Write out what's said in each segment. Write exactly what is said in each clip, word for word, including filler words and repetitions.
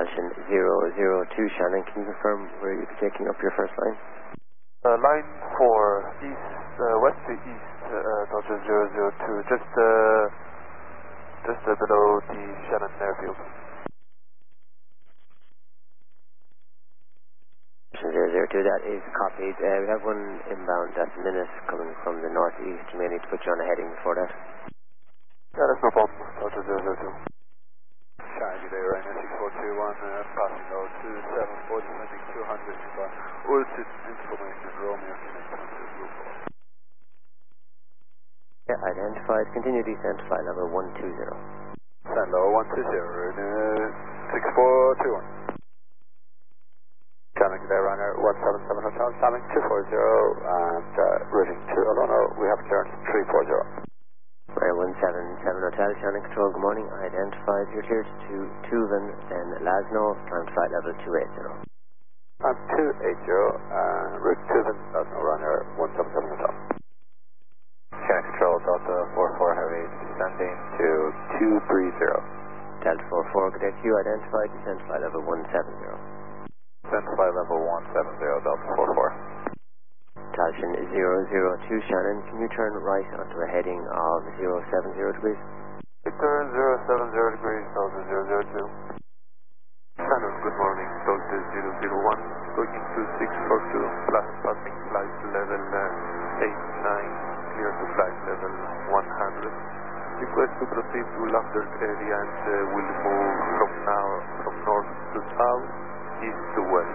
Station zero zero two, Shannon, can you confirm where you'll be taking up your first line? Uh, line four, east, uh, west to east, uh, Dodger zero zero two, just, uh, just uh, below the Shannon airfield. zero zero two, that is copied. Uh, we have one inbound at the minute coming from the northeast. You may need to put you on a heading before that. Yeah, that's no problem, Dodger zero zero two. Charlie Day, Ryanair six four two one, uh, passing low two seven four, descending two hundred by Ulcid information, Romeo, Connect to Blue four. Yeah, identified. Continue descent, flight level one two zero. Send low one two zero, Ryanair six four two one. Charlie Day, Ryanair one seven seven Hotel, climbing two four zero, and uh, routing to Olono, we have clearance three four zero. Ryanair one seven seven Hotel, Shannon Control, good morning. Identified, you're cleared to Tuvan, then Lasno, climb to flight level two eight zero. And two eight zero, uh, route Tuvan, Lasno, Ryanair one seven seven Hotel. Shannon Control, Delta four four Heavy, descending to two three zero. Delta four four, good day to you. Identified, descent flight level one seven zero. Descent flight level one seven zero, Delta four four. Station zero zero two, Shannon, can you turn right onto a heading of zero seven zero degrees? Victor zero seven zero degrees, Delta zero zero two. Shannon, good morning, Delta zero zero one, going to six four two, plus passing flight level uh, eight nine, clear to flight level one hundred. Request to proceed to Lambert area and uh, will move from now from north to south, east to west.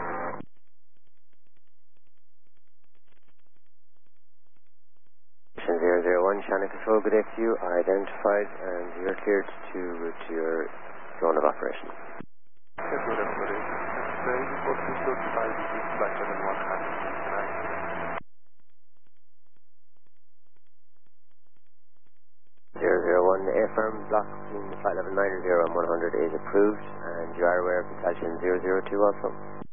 zero zero one, Shannon Control, good day to you. Identified, and you're cleared to route to your zone of operation. Yes, good everybody. And uh, you got to go to flight between flight level one hundred nine. zero zero one, airfirm block between flight level nine zero and one hundred is approved, and you are aware of the Station zero zero two also?